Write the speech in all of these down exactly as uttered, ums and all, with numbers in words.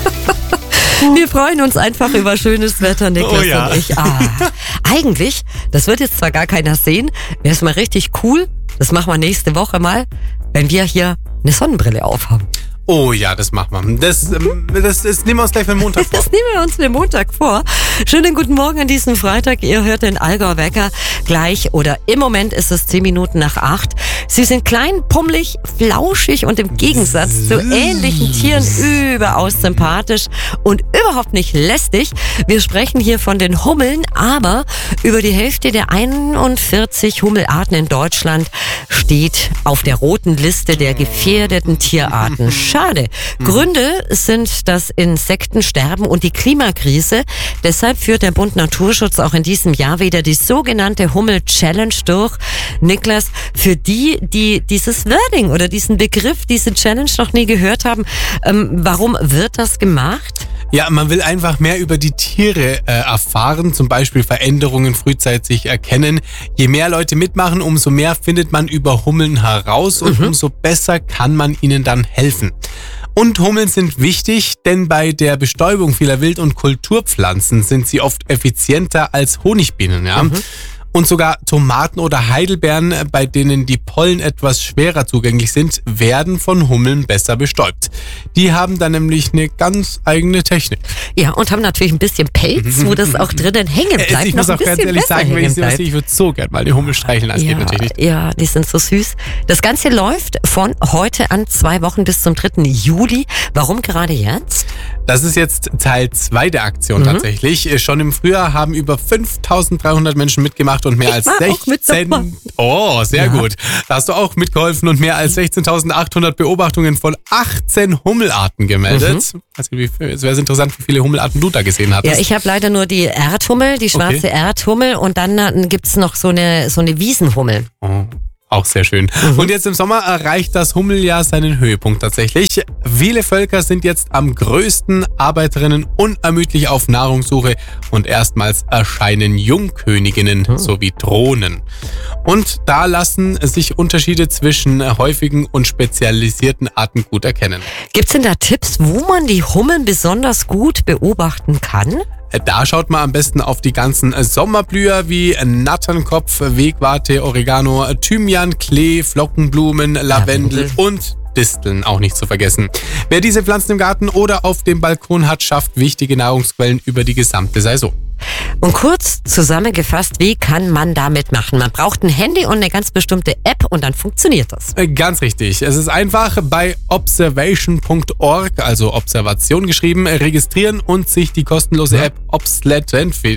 Wir freuen uns einfach über schönes Wetter, Niklas Oh ja. und ich. Ah, eigentlich, das wird jetzt zwar gar keiner sehen, wäre es mal richtig cool, das machen wir nächste Woche mal, wenn wir hier eine Sonnenbrille aufhaben. Oh ja, das machen wir. Das, ähm, das, das nehmen wir uns gleich für den Montag vor. Das nehmen wir uns für den Montag vor. Schönen guten Morgen an diesem Freitag. Ihr hört den Allgäu Wecker gleich oder im Moment ist es zehn Minuten nach acht. Sie sind klein, pummelig, flauschig und im Gegensatz zu ähnlichen Tieren überaus sympathisch und überhaupt nicht lästig. Wir sprechen hier von den Hummeln, aber über die Hälfte der einundvierzig Hummelarten in Deutschland steht auf der roten Liste der gefährdeten Tierarten. Schade. Gründe sind das Insektensterben und die Klimakrise. Deshalb führt der Bund Naturschutz auch in diesem Jahr wieder die sogenannte Hummel-Challenge durch. Niklas, für die, die dieses Wording oder diesen Begriff, diese Challenge noch nie gehört haben, ähm, warum wird das gemacht? Ja, man will einfach mehr über die Tiere äh, erfahren, zum Beispiel Veränderungen frühzeitig erkennen. Je mehr Leute mitmachen, umso mehr findet man über Hummeln heraus und mhm. umso besser kann man ihnen dann helfen. Und Hummeln sind wichtig, denn bei der Bestäubung vieler Wild- und Kulturpflanzen sind sie oft effizienter als Honigbienen, ja. Mhm. Und sogar Tomaten oder Heidelbeeren, bei denen die Pollen etwas schwerer zugänglich sind, werden von Hummeln besser bestäubt. Die haben dann nämlich eine ganz eigene Technik. Ja, und haben natürlich ein bisschen Pelz, wo das auch drinnen hängen bleibt. Ich muss auch ganz ehrlich sagen, wenn ich sehe, ich würde so gern mal die Hummel streicheln. Das ja, geht natürlich nicht. Ja, die sind so süß. Das Ganze läuft von heute an zwei Wochen bis zum dritten Juli. Warum gerade jetzt? Das ist jetzt Teil zwei der Aktion mhm. tatsächlich. Schon im Frühjahr haben über fünftausenddreihundert Menschen mitgemacht und mehr ich als war sechzehn. Auch mit oh, sehr ja. gut. Da hast du auch mitgeholfen und mehr als sechzehntausendachthundert Beobachtungen von achtzehn Hummelarten gemeldet. Mhm. Also, es wäre interessant, wie viele Hummelarten du da gesehen hattest. Ja, ich habe leider nur die Erdhummel, die schwarze okay. Erdhummel und dann äh, gibt's noch so eine, so eine Wiesenhummel. Oh. Auch sehr schön. Mhm. Und jetzt im Sommer erreicht das Hummeljahr seinen Höhepunkt tatsächlich. Viele Völker sind jetzt am größten, Arbeiterinnen unermüdlich auf Nahrungssuche und erstmals erscheinen Jungköniginnen mhm. sowie Drohnen. Und da lassen sich Unterschiede zwischen häufigen und spezialisierten Arten gut erkennen. Gibt's denn da Tipps, wo man die Hummeln besonders gut beobachten kann? Da schaut man am besten auf die ganzen Sommerblüher wie Natternkopf, Wegwarte, Oregano, Thymian, Klee, Flockenblumen, Lavendel ja, und Disteln auch nicht zu vergessen. Wer diese Pflanzen im Garten oder auf dem Balkon hat, schafft wichtige Nahrungsquellen über die gesamte Saison. Und kurz zusammengefasst, wie kann man damit machen? Man braucht ein Handy und eine ganz bestimmte App und dann funktioniert das. Ganz richtig. Es ist einfach bei observation punkt org, also Observation geschrieben, registrieren und sich die kostenlose App Obs-Identify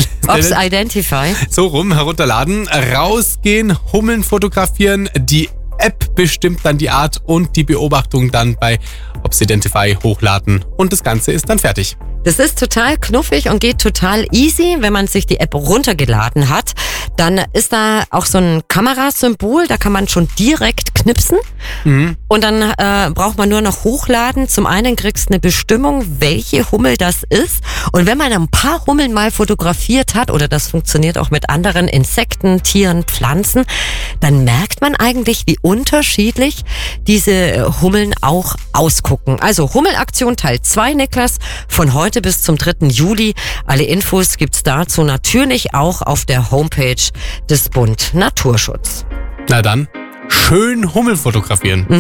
Obs-Identify so rum herunterladen, rausgehen, Hummeln fotografieren, die App bestimmt dann die Art und die Beobachtung dann bei Obs-Identify hochladen und das Ganze ist dann fertig. Das ist total knuffig und geht total easy, wenn man sich die App runtergeladen hat. Dann ist da auch so ein Kamerasymbol, da kann man schon direkt knipsen. Mhm. Und dann äh, braucht man nur noch hochladen. Zum einen kriegst du eine Bestimmung, welche Hummel das ist. Und wenn man ein paar Hummeln mal fotografiert hat, oder das funktioniert auch mit anderen Insekten, Tieren, Pflanzen, dann merkt man eigentlich, wie unterschiedlich diese Hummeln auch ausgucken. Also Hummelaktion Teil zwei, Niklas, von heute bis zum dritten Juli. Alle Infos gibt's dazu natürlich auch auf der Homepage des Bund Naturschutz. Na dann, schön Hummel fotografieren. Mhm.